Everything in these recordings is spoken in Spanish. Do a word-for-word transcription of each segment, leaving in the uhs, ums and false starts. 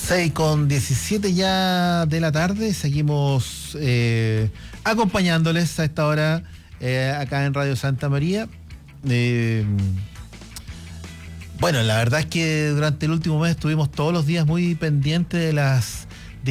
seis con diecisiete ya de la tarde, seguimos eh, acompañándoles a esta hora eh, acá en Radio Santa María. Eh, bueno, la verdad es que durante el último mes estuvimos todos los días muy pendientes de las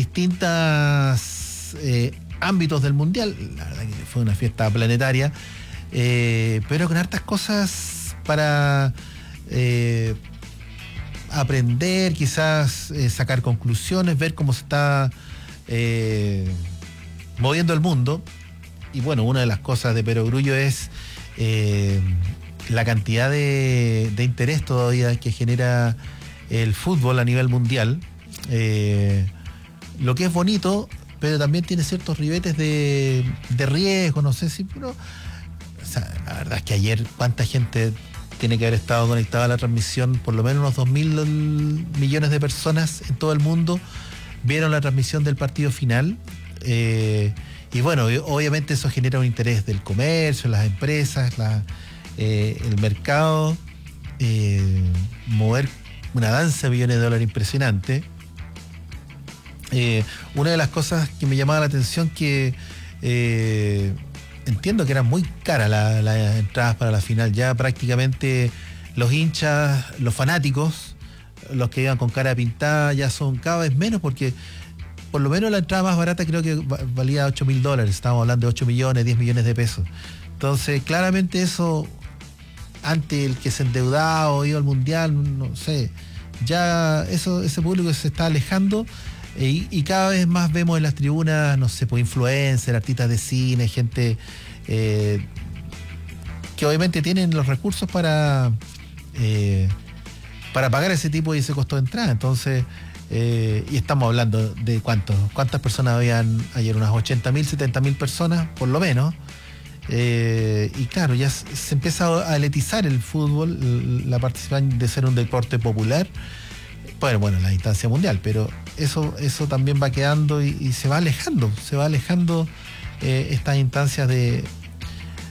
distintas eh, ámbitos del Mundial. La verdad que fue una fiesta planetaria, eh, pero con hartas cosas para eh, aprender, quizás eh, sacar conclusiones, ver cómo se está eh, moviendo el mundo. Y bueno, una de las cosas de perogrullo es eh, la cantidad de, de interés todavía que genera el fútbol a nivel mundial. Eh, lo que es bonito, pero también tiene ciertos ribetes de, de riesgo, no sé si... Pero, o sea, la verdad es que ayer, ¿cuánta gente tiene que haber estado conectada a la transmisión? Por lo menos unos dos mil millones de personas en todo el mundo vieron la transmisión del partido final. Eh, y bueno, obviamente eso genera un interés del comercio, las empresas, la, eh, el mercado, eh, mover una danza de millones de dólares impresionante. Eh, una de las cosas que me llamaba la atención que eh, entiendo que eran muy caras las la entradas para la final. Ya prácticamente los hinchas, los fanáticos, los que iban con cara pintada, ya son cada vez menos, porque por lo menos la entrada más barata creo que valía ocho mil dólares. Estábamos hablando de ocho millones, diez millones de pesos. Entonces, claramente eso, ante el que se endeudaba o iba al mundial, no sé, ya eso, ese público se está alejando. Y, y cada vez más vemos en las tribunas, no sé, pues influencers, artistas de cine, gente eh, que obviamente tienen los recursos para eh, para pagar ese tipo y ese costo de entrada. Entonces, eh, y estamos hablando de cuántos, cuántas personas habían ayer, unas ochenta mil, setenta mil personas, por lo menos. Eh, y claro, ya se, se empieza a eletizar el fútbol, la participación de ser un deporte popular. Bueno, bueno, en la instancia mundial, pero eso, eso también va quedando y, y se va alejando, se va alejando eh, estas instancias de,